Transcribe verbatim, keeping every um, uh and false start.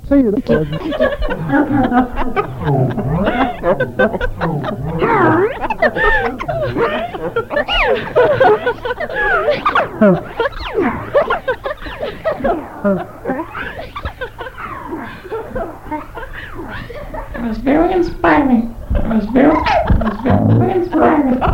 Say it. It was very inspiring. It was very, it was very inspiring.